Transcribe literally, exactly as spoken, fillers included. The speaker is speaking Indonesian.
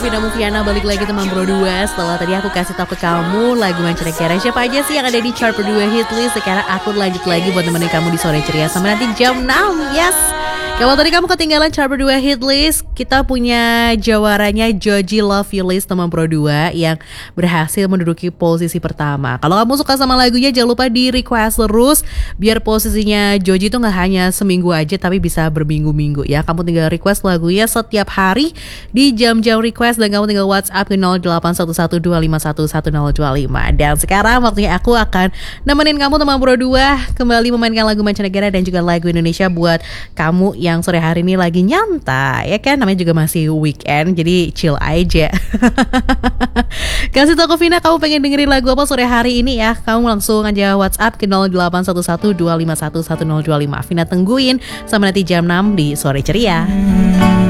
Vina Mufiana balik lagi teman Bro dua. Setelah tadi aku kasih tau ke kamu lagu mancanegara siapa aja sih yang ada di chart berdua hit list. Sekarang aku lanjut lagi buat nemenin kamu di sore ceria sampai nanti jam enam. Yes. Kalau tadi kamu ketinggalan chart berdua hit list, kita punya jawarannya Joji Love You List teman Pro dua yang berhasil menduduki posisi pertama. Kalau kamu suka sama lagunya jangan lupa di request terus biar posisinya Joji itu gak hanya seminggu aja tapi bisa berminggu-minggu ya. Kamu tinggal request lagunya setiap hari di jam-jam request dan kamu tinggal WhatsApp ke nol delapan satu satu dua lima satu satu nol dua lima. Dan sekarang waktunya aku akan nemenin kamu teman Pro dua kembali memainkan lagu mancanegara dan juga lagu Indonesia buat kamu yang yang sore hari ini lagi nyantai ya kan, namanya juga masih weekend jadi chill aja. Kasih tau ke Vina kamu pengen dengerin lagu apa sore hari ini ya. Kamu langsung aja WhatsApp ke nol delapan satu satu dua lima satu satu nol dua lima. Vina tungguin sampai nanti jam enam di sore ceria.